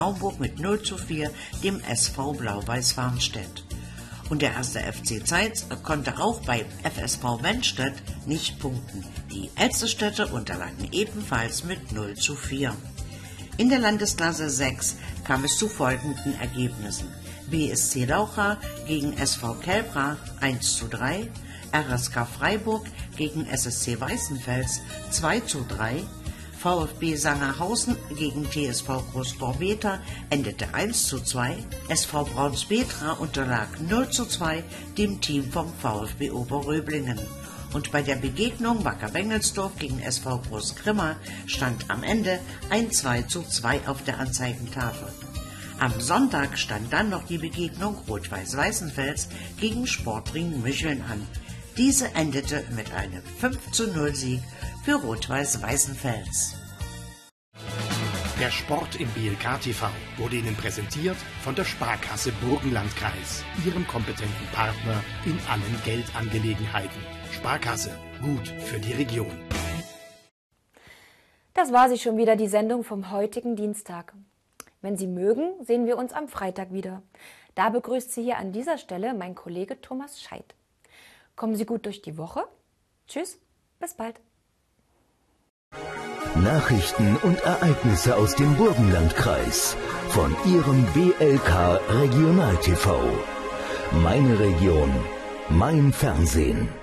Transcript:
Naumburg mit 0:4 dem SV Blau-Weiß Farnstedt. Und der 1. FC Zeitz konnte auch bei FSV Wenstedt nicht punkten. Die Elsterstädter unterlagen ebenfalls mit 0:4. In der Landesklasse 6 kam es zu folgenden Ergebnissen: BSC Laucha gegen SV Kelbra 1:3, RSK Freiburg gegen SSC Weißenfels 2:3, VfB Sangerhausen gegen TSV Großborbeta endete 1:2, SV Braunsbetra unterlag 0:2 dem Team vom VfB Oberröblingen. Und bei der Begegnung Wacker-Wengelsdorf gegen SV Großgrimma stand am Ende ein 2:2 auf der Anzeigentafel. Am Sonntag stand dann noch die Begegnung Rot-Weiß-Weißenfels gegen Sportring Mücheln an. Diese endete mit einem 5:0 Sieg für Rot-Weiß-Weißenfels. Der Sport im BLK TV wurde Ihnen präsentiert von der Sparkasse Burgenlandkreis, Ihrem kompetenten Partner in allen Geldangelegenheiten. Sparkasse, gut für die Region. Das war sie schon wieder, die Sendung vom heutigen Dienstag. Wenn Sie mögen, sehen wir uns am Freitag wieder. Da begrüßt Sie hier an dieser Stelle mein Kollege Thomas Scheidt. Kommen Sie gut durch die Woche. Tschüss, bis bald. Nachrichten und Ereignisse aus dem Burgenlandkreis von Ihrem BLK Regional TV. Meine Region, mein Fernsehen.